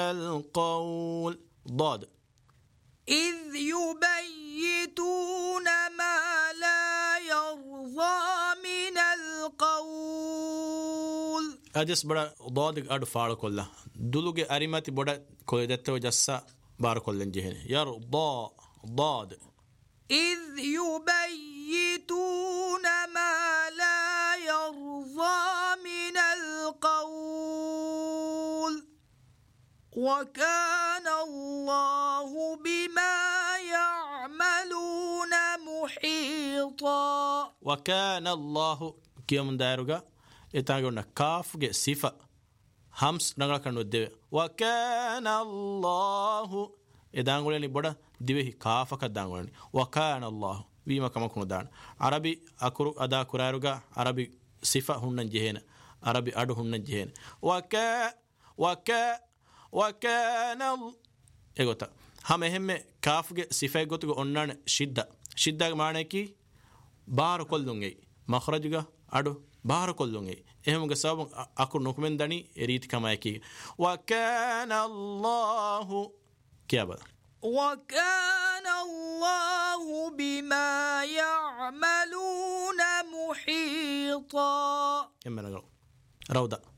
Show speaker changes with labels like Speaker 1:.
Speaker 1: القول ضاد
Speaker 2: إذ يبيتون ما لا يرضى من القول
Speaker 1: أجس بڑا ضاد أد فعل كله دلوج أريماتي بڑا كل دتو جسا بار كلن جهن يرضى ضاد
Speaker 2: إذ يبيتون ما لا يرضى من القول وكان الله بما يعملون محيطا
Speaker 1: وكان الله كيوم دايرغا إتاعنا كاف جه صفة همس نغلا كنو ديو وكان الله إدانغولني بڑا ديوه كافة كدانغولني وكان الله ويما كما كنو دان عربي أكرو أدا كرايرغا عربي صفة هنن جهين عربي أدو هنن جهين وكان එගොත හැම එහෙම කාෆ්ගේ සිෆයි ගොතුක ඔන්නන ශිද්දා මානේ කි බාර කොල්ලුන්ගේ මඛරජුග අඩු බාර කොල්ලුන්ගේ එහෙමගේ සබ අකු නොකමෙන් දනි රීති කමයි කි وكان الله කියබ
Speaker 2: وكان الله بما يعملون محيطا
Speaker 1: එම්මනග රවුදා